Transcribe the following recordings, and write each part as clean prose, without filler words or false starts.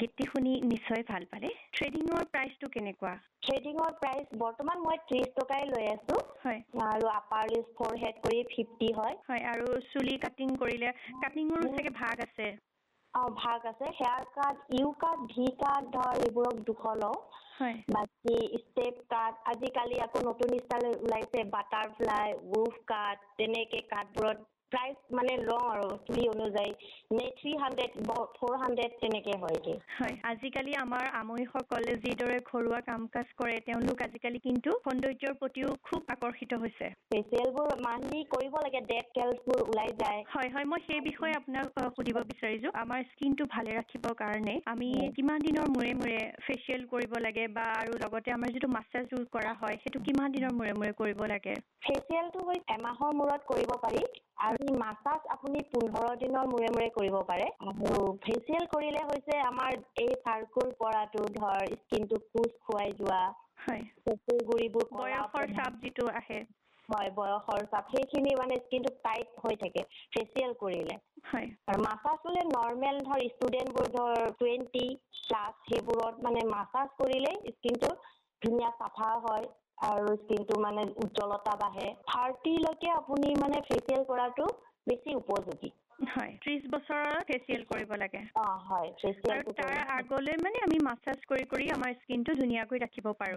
গীতটি শুনি নিশ্চয় ভাল পালে থ্ৰেডিঙৰ প্ৰাইচটো কেনেকুৱা থ্ৰেডিঙৰ প্ৰাইচ বৰ্তমান মই 30 টকাই লৈ আছো হয় আৰু আপাৰ লিপ ফৰহেড কৰি 50 হয় হয় আৰু চুলি কাটিং কৰিলে কাটিঙৰো চাগে ভাগ আছে ভাগ আছে হেয়াৰ কাট ইউ কাট ভি কাট ধৰ এইবোৰক 200 লওঁ হয় বাকি ষ্টেপ কাট আজিকালি আকৌ নতুন ষ্টাইল ওলাইছে বাটাৰফ্লাই উফ কাট তেনেকে কাটবোৰত প্ৰাইস মানে ল আৰু চুলি অনুযায়ী নে 300 400 তেনেকে হয়গে হয় আজিকালি আমাৰ আমৈসকলে যিদৰে ঘৰুৱা কাম-কাজ কৰে তেওঁলোক আজিকালি কিন্তু সৌন্দৰ্যৰ প্ৰতিও খুব আকৰ্ষিত হৈছে ফেচিয়েলবোৰ মানলি কৰিব লাগে ডেড কেলছবোৰ ওলাই যায় হয় হয় মই সেই বিষয়ে আপোনাক সুধিব বিচাৰিছো আমাৰ স্কিনটো ভালে ৰাখিবৰ কাৰণে আমি কিমান দিনৰ মূৰে মূৰে ফেচিয়েল কৰিব লাগে বা আৰু লগতে আমাৰ যেটো মাসাজ কৰা হয় হেতু কিমান দিনৰ মূৰে মূৰে কৰিব লাগে ফেচিয়েলটো হৈ এমাহৰ মূৰত কৰিব পাৰি আৰু মাসাজ আপুনি 15 দিনৰ মূৰে মূৰে কৰিব পাৰে আৰু ফেচিয়েল কৰিলে হৈছে আমাৰ এই সাৰ্কুল পৰাটো ধৰ স্কিনটো কুছ খুৱাই যোৱা হয় গুৰিবোৰ বয়সৰ চাপ যেটো আহে হয় বয়সৰ চাপ সেইখিনি মানে স্কিনটো টাইট হৈ থাকে ফেচিয়েল কৰিলে হয় আৰু মাসাজ হ'লে নরমাল ধৰ ষ্টুডেন্টবোৰ ধৰ 20 প্লাস সেইবোৰত মানে মাসাজ কৰিলে স্কিনটো ধুনীয়া সাফা হয় আৰু স্কিনটো মানে উজ্জ্বলতা বাঢ়ে 30 লৈকে আপুনি মানে ফেচিয়েল কৰাটো বেছি উপযোগী হয় 30 বছৰৰ ফেচিয়েল কৰিব লাগে হয় ফেচিয়েল আৰু তাৰ আগলৈ মানে আমি মাসাজ কৰি আমাৰ স্কিনটো ধুনীয়াকৈ ৰাখিব পাৰো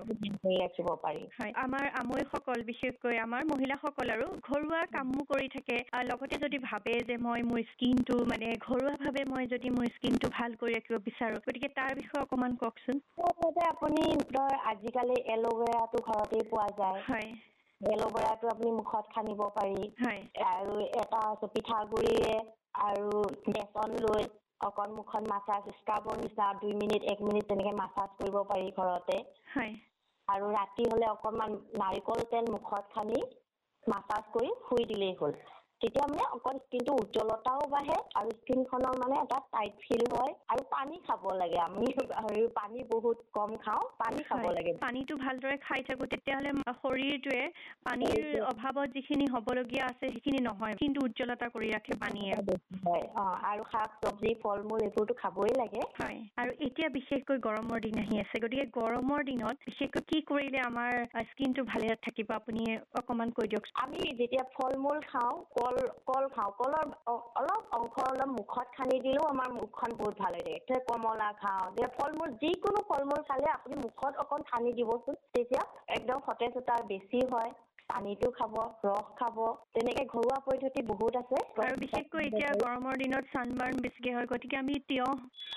হয় আমাৰ আমৈসকল বিশেষকৈ আমাৰ মহিলাসকল আৰু ঘৰুৱা কামো কৰি থাকে লগতে যদি ভাবে যে মই মোৰ স্কিনটো মানে ঘৰুৱাভাৱে মই যদি মোৰ স্কিনটো ভাল কৰি ৰাখিব বিচাৰো গতিকে তাৰ বিষয়ে অকমান কওকচোন আপুনি ধৰ আজিকালি এল'ভেৰাটো ঘৰতে পোৱা যায় হয় এল'ভেৰাটো আপুনি মুখত খানিব পাৰি হয় আৰু এটা আছে পিঠাগুড়িৰে আৰু বেসন লৈ অকন মুখত মাসাজ স্ক্ৰাবৰ নিচিনা 2 মিনিট 1 মিনিট তেনেকে মাসাজ কৰিব পাৰি ঘৰতে হয় আৰু ৰাতি হলে অকনমান নাৰিকল তেল মুখত খানি মাসাজ কৰি শুই দিলেই হ'ল তেতিয়া মানে অকন স্কিনটো উজ্জ্বলতাও বাঢ়ে আৰু স্কিনখনৰ মানে এটা টাইট ফিল হয় আৰু পানী খাব লাগে আমি পানী বহুত কম খাও পানী খাব লাগে পানীটো ভালদৰে খাই থাকো তেতিয়া হলে শৰীৰটোৱে পানীৰ অভাৱত যিখিনি হবলগীয়া আছে সেইখিনি নহয় কিন্তু উজ্জ্বলতা কৰি ৰাখে পানীয়ে হয় আৰু শাক সবজি ফল-মূল এইবোৰটো খাবই লাগে হয় আৰু এতিয়া বিশেষকৈ গৰমৰ দিন আহি আছে গতিকে গৰমৰ দিনত বিশেষকৈ কি কৰিলে আমাৰ স্কিনটো ভালে থাকিব আপুনি অকমান কৈ দিয়ক আমি যেতিয়া ফল-মূল খাও কল খাও কলৰ অলপ অংশ অলপ মুখত খানি দিলেও আমাৰ মুখখন বহুত ভাল হৈ থাকে কমলা খাও যে ফল-মূল যিকোনো ফল-মূল খালে আপুনি মুখত অকন খানি দিবচোন তেতিয়া একদম সতেজতা বেছি হয় পানীটো খাব ৰস খাব তেনেকে ঘৰুৱা পদ্ধতি বহুত আছে আৰু বিশেষকৈ এতিয়া গৰমৰ দিনত সানবাৰ্ন বেছিকে হয় গতিকে আমি তিয়হ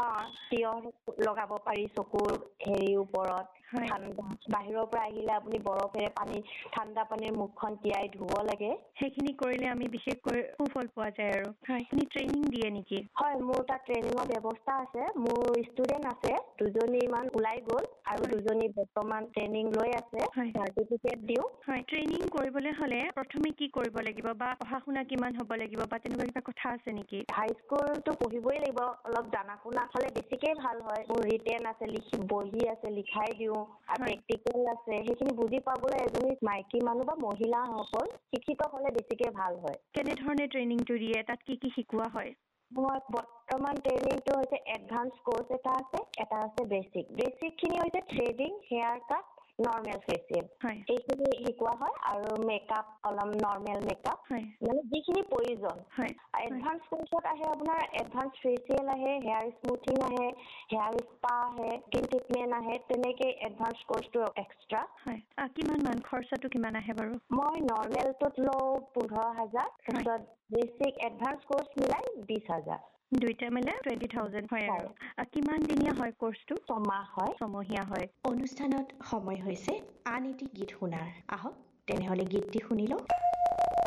লগাব পাৰি চকুৰ হেৰিৰ ওপৰত বাহিৰৰ পৰা আহিলে আপুনি বৰফেৰে পানী ঠাণ্ডা পানীৰ মুখখন তিয়াই ধুব লাগে সেইখিনি কৰিলে আমি বিশেষকৈ সুফল পোৱা যায় আৰু আপুনি ট্ৰেইনিং দিয়ে নেকি হয় মোৰ তাত ট্ৰেইনিঙৰ ব্যৱস্থা আছে মোৰ ষ্টুডেন্ট আছে দুজনী মান ওলাই গ'ল আৰু দুজনী বৰ্তমান ট্ৰেইনিং লৈ আছে সাৰ্টিফিকেট দিও হয় ট্ৰেইনিং কৰিবলৈ হলে প্ৰথমে কি কৰিব লাগিব বা পঢ়া-শুনা কিমান হ'ব লাগিব বা তেনেকুৱা কিবা কথা আছে নেকি হাই স্কুলটো পঢ়িবই লাগিব অলপ জানা শুনা হ'লে বেছিকৈ ভাল হয় মোৰ ৰিটেন আছে বহি আছে লিখাই দিও আৰু প্ৰেক্টিকেল আছে সেইখিনি বুজি পাবলৈ এজনী মাইকী মানুহ বা মহিলা সকল শিক্ষিত হ'লে বেছিকৈ ভাল হয় কেনে ধৰণে ট্ৰেইনিংটো দিয়ে তাত কি কি শিকোৱা হয় মই বৰ্তমান ট্ৰেইনিংটো হৈছে এডভান্স কোৰ্স এটা আছে বেসিক খিনি হৈছে থ্ৰেডিং হেয়াৰ কাট নৰ্মেল ফেচিয়েল এইখিনি শিকোৱা হয় আৰু মেকআপ অলপ নৰ্মেল মেকআপ মানে যিখিনি প্ৰয়োজন এডভান্স কোৰ্সত আহে আপোনাৰ এডভান্স ফেচিয়েল আহে হেয়াৰ স্মুথিং আহে হেয়াৰ স্পা আহে স্কিন ট্ৰিটমেন্ট আহে তেনেকে এডভান্স কোৰ্সটো এক্সট্ৰা কিমান মান খৰচাটো কিমান আহে বাৰু মই নৰ্মেলটোত লও 15000 তাৰপিছত বেসিক এডভান্স কোৰ্স মিলাই 20000 দুইটা মিলে 20000 হয় আৰু কিমান দিনীয়া হয় কোৰ্সটো ছমহীয়া হয় অনুষ্ঠানত সময় হৈছে আন এটি গীত শুনাৰ আহক তেনেহলে গীতটি শুনিলো